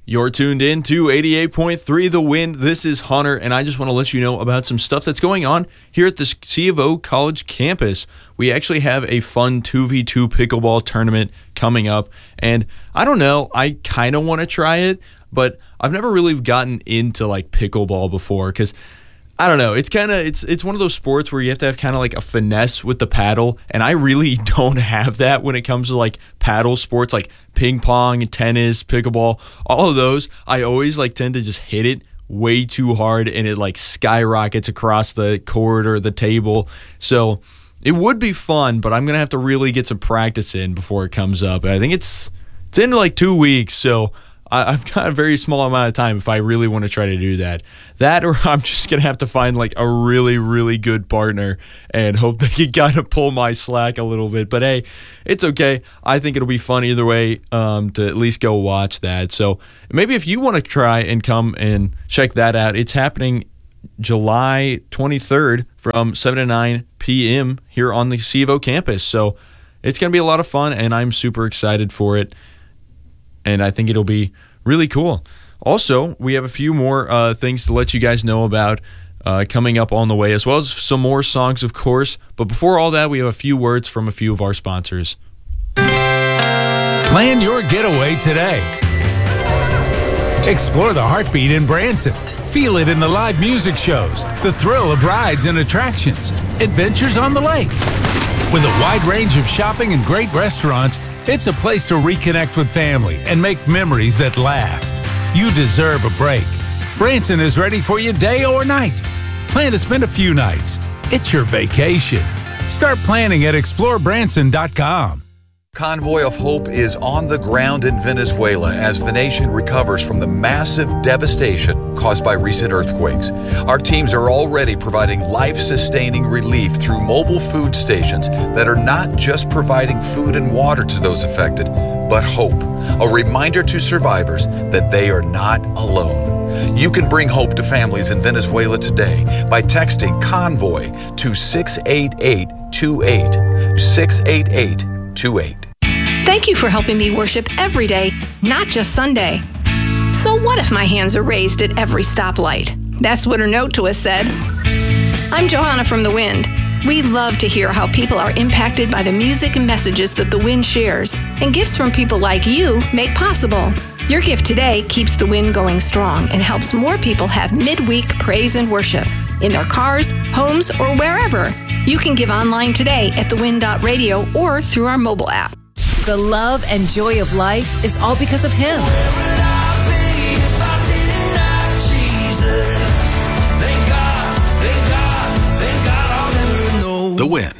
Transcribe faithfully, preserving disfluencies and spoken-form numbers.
You're tuned in to eighty-eight point three The Wind. This is Hunter, and I just want to let you know about some stuff that's going on here at the C of O College campus. We actually have a fun two v two pickleball tournament coming up, and I don't know, I kind of want to try it, but I've never really gotten into like pickleball before because I don't know. It's kind of it's it's one of those sports where you have to have kind of like a finesse with the paddle, and I really don't have that when it comes to like paddle sports like ping pong, tennis, pickleball, all of those. I always like tend to just hit it way too hard, and it like skyrockets across the court or the table. So it would be fun, but I'm gonna have to really get some practice in before it comes up. I think it's it's in like two weeks, so I've got a very small amount of time if I really want to try to do that. That or I'm just going to have to find like a really, really good partner and hope that you got to pull my slack a little bit. But hey, it's okay. I think it'll be fun either way um, to at least go watch that. So maybe if you want to try and come and check that out, it's happening July twenty-third from seven to nine p.m. here on the C of O campus. So it's going to be a lot of fun, and I'm super excited for it. And I think it'll be really cool. Also, we have a few more uh, things to let you guys know about uh, coming up on the way, as well as some more songs, of course. But before all that, we have a few words from a few of our sponsors. Plan your getaway today. Explore the heartbeat in Branson. Feel it in the live music shows, the thrill of rides and attractions, adventures on the lake. With a wide range of shopping and great restaurants, it's a place to reconnect with family and make memories that last. You deserve a break. Branson is ready for you day or night. Plan to spend a few nights. It's your vacation. Start planning at explore branson dot com. Convoy of Hope is on the ground in Venezuela as the nation recovers from the massive devastation caused by recent earthquakes. Our teams are already providing life-sustaining relief through mobile food stations that are not just providing food and water to those affected, but hope, a reminder to survivors that they are not alone. You can bring hope to families in Venezuela today by texting Convoy to six eight eight two eight, six eight eight two eight. Thank you for helping me worship every day, not just Sunday. So what if my hands are raised at every stoplight? That's what her note to us said. I'm Johanna from The Wind. We love to hear how people are impacted by the music and messages that The Wind shares, and gifts from people like you make possible. Your gift today keeps The Wind going strong and helps more people have midweek praise and worship in their cars, homes, or wherever. You can give online today at the wind dot radio or through our mobile app. The love and joy of life is all because of Him. The Wind.